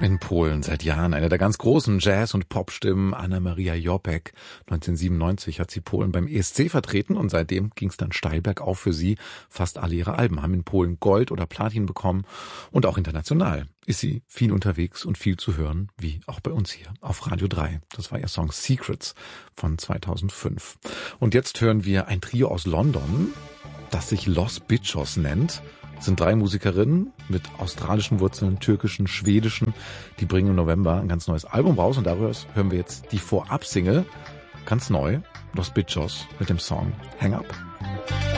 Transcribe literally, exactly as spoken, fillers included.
In Polen seit Jahren eine der ganz großen Jazz- und Popstimmen, Anna-Maria Jopek. neunzehnhundertsiebenundneunzig hat sie Polen beim E S C vertreten und seitdem ging es dann steil bergauf für sie. Fast alle ihre Alben haben in Polen Gold oder Platin bekommen und auch international ist sie viel unterwegs und viel zu hören, wie auch bei uns hier auf Radio drei. Das war ihr Song Secrets von zweitausendfünf. Und jetzt hören wir ein Trio aus London, das sich Los Bitchos nennt. Das sind drei Musikerinnen mit australischen Wurzeln, türkischen, schwedischen. Die bringen im November ein ganz neues Album raus und darüber hören wir jetzt die Vorab-Single, ganz neu, Los Bitchos mit dem Song Hang Up.